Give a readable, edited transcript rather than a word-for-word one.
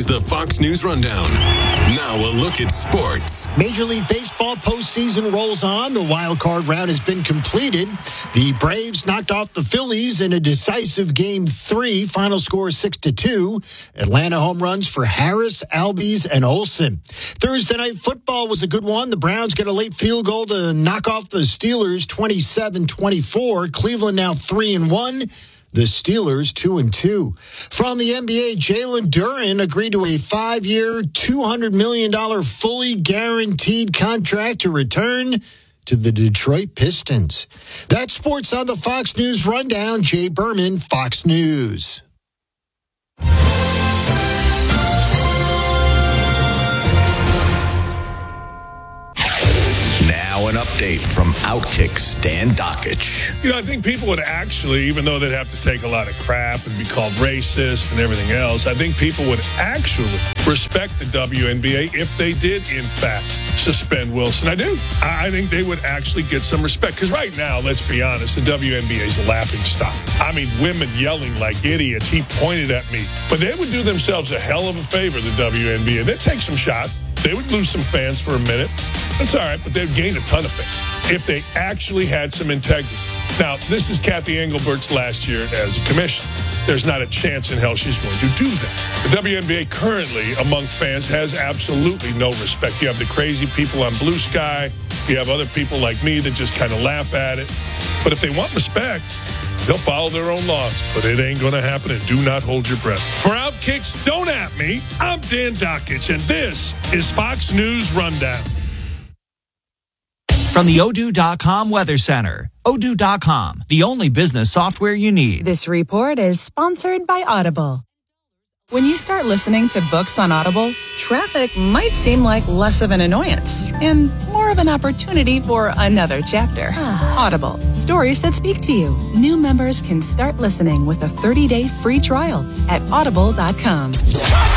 the Fox News Rundown. Now a look at sports. Major League Baseball postseason rolls on. The wild card round has been completed. The Braves knocked off the Phillies in a decisive Game 3. Final score 6-2. Atlanta home runs for Harris, Albies, and Olsen. Thursday night football was a good one. The Browns get a late field goal to knock off the Steelers 27-24. Cleveland now 3-1. The Steelers 2-2. From the NBA, Jalen Duren agreed to a 5-year, $200 million fully guaranteed contract to return to the Detroit Pistons. That's sports on the Fox News Rundown. Jay Berman, Fox News. Now an update from Outkick Dan Dakich. I think people would actually, even though they'd have to take a lot of crap and be called racist and everything else, I think people would actually respect the WNBA if they did, in fact, suspend Wilson. I do. I think they would actually get some respect. Because right now, let's be honest, the WNBA is a laughing stock. I mean, women yelling like idiots. He pointed at me. But they would do themselves a hell of a favor, the WNBA. They'd take some shots. They would lose some fans for a minute. That's all right, but they'd gain a ton of fans if they actually had some integrity. Now, this is Kathy Engelbert's last year as a commissioner. There's not a chance in hell she's going to do that. The WNBA currently, among fans, has absolutely no respect. You have the crazy people on Blue Sky. You have other people like me that just kind of laugh at it. But if they want respect, they'll follow their own laws. But it ain't going to happen, and do not hold your breath. For Outkicks, don't at me. I'm Dan Dakich, and this is Fox News Rundown. From the Odoo.com Weather Center. Odoo.com, the only business software you need. This report is sponsored by Audible. When you start listening to books on Audible, traffic might seem like less of an annoyance and more of an opportunity for another chapter. Audible, stories that speak to you. New members can start listening with a 30-day free trial at Audible.com.